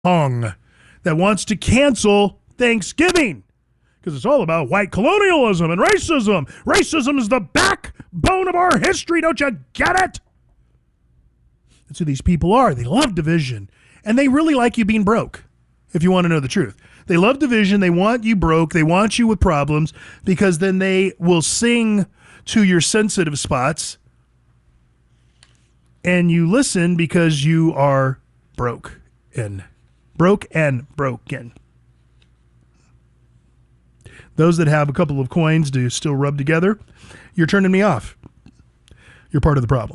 Hong that wants to cancel Thanksgiving because it's all about white colonialism and racism. Racism is the backbone of our history. Don't you get it? That's who these people are. They love division, and they really like you being broke, if you want to know the truth. They love division. They want you broke. They want you with problems because then they will sing to your sensitive spots, and you listen because you are broke and broken. Those that have a couple of coins to still rub together, you're turning me off. You're part of the problem,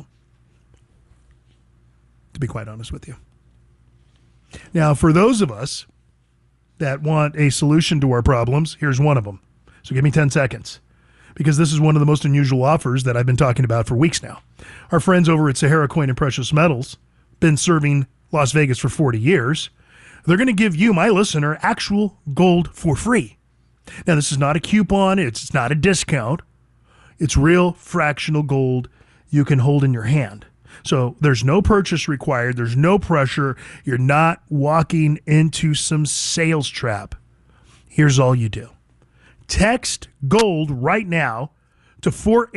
to be quite honest with you. Now, for those of us that want a solution to our problems, here's one of them. So give me 10 seconds, because this is one of the most unusual offers that I've been talking about for weeks now. Our friends over at Sahara Coin and Precious Metals, been serving Las Vegas for 40 years. They're going to give you, my listener, actual gold for free. Now, this is not a coupon. It's not a discount. It's real fractional gold you can hold in your hand. So there's no purchase required. There's no pressure. You're not walking into some sales trap. Here's all you do. Text GOLD right now to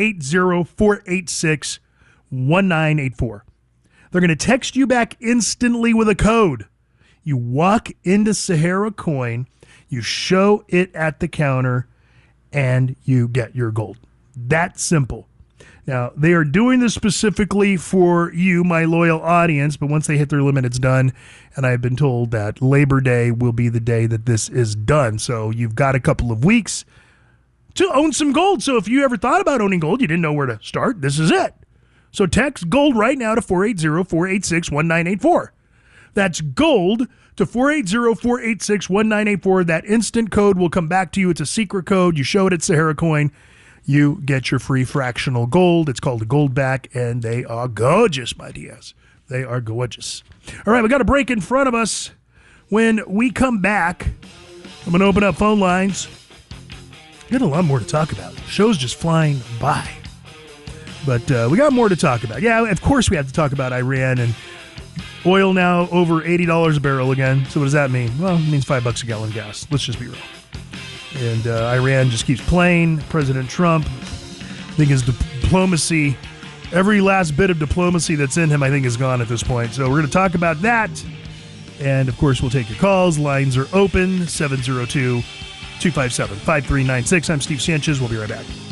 480-486-1984. They're going to text you back instantly with a code. You walk into Sahara Coin, you show it at the counter, and you get your gold. That simple. Now, they are doing this specifically for you, my loyal audience, but once they hit their limit, it's done. And I've been told that Labor Day will be the day that this is done. So you've got a couple of weeks to own some gold. So if you ever thought about owning gold, you didn't know where to start, this is it. So text GOLD right now to 480-486-1984. That's GOLD to 480-486-1984. That instant code will come back to you. It's a secret code. You show it at Sahara Coin. You get your free fractional gold. It's called a gold back, and they are gorgeous, my dears. They are gorgeous. All right, we got a break in front of us. When we come back, I'm going to open up phone lines. Got a lot more to talk about. The show's just flying by. But we got more to talk about. Yeah, of course we have to talk about Iran and oil now over $80 a barrel again. So what does that mean? Well, it means $5 a gallon gas. Let's just be real. And Iran just keeps playing. President Trump, I think his diplomacy, every last bit of diplomacy that's in him, I think is gone at this point. So we're going to talk about that. And, of course, we'll take your calls. Lines are open, 702-257-5396. I'm Steve Sanchez. We'll be right back.